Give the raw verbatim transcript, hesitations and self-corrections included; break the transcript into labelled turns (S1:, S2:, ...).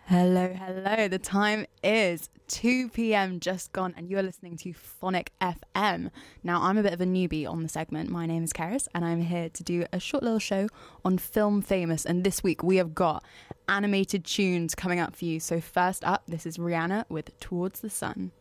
S1: Hello, hello. The time is two p.m. just gone and you're listening to Phonic F M. Now, I'm a bit of a newbie on the segment. My name is Karis and I'm here to do a short little show on Film Famous. And this week we have got animated tunes coming up for you. So first up, this is Rihanna with Towards the Sun.